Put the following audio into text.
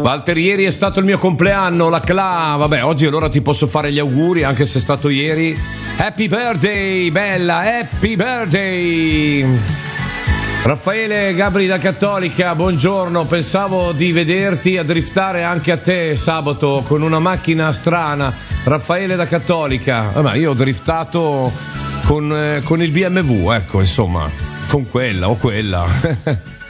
Walter, ieri è stato il mio compleanno, la Cla. Vabbè, oggi allora ti posso fare gli auguri, anche se è stato ieri. Happy birthday, bella, happy birthday. Raffaele Gabri da Cattolica, buongiorno. Pensavo di vederti a driftare anche a te sabato con una macchina strana. Raffaele da Cattolica. Vabbè, io ho driftato con il BMW, ecco, insomma, con quella o quella.